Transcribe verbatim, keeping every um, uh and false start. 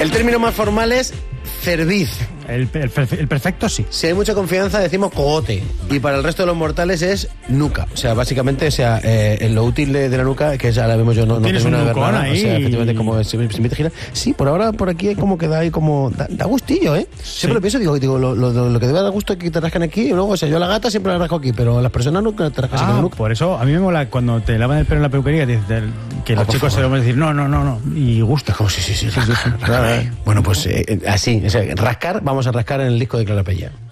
El término más formal es cerviz. El, el, el perfecto sí. Si hay mucha confianza decimos cogote. Y para el resto de los mortales es nuca. O sea, básicamente, o sea, eh, en lo útil de, de la nuca, que ya la vemos yo, no, no ¿Tienes tengo un una nucón garra, ahí? o sea, efectivamente, como se, se me gira. Sí, por ahora por aquí como que da ahí como... Da, da gustillo, ¿eh? Sí. Siempre lo pienso, digo, digo lo, lo, lo que debe dar gusto es que te rascan aquí, y luego, o sea, yo a la gata siempre la rasco aquí, pero a las personas nunca te rascan Ah, la nuca. por eso a mí me mola cuando te lavan el pelo en la peluquería, que, que los Ah, chicos favor. se lo van a decir, no, no, no, no, y gusta. Como sí, sí, sí. sí, sí, sí. Bueno, pues eh, así, o sea, rascar, vamos a rascar en el disco de Clara Pella.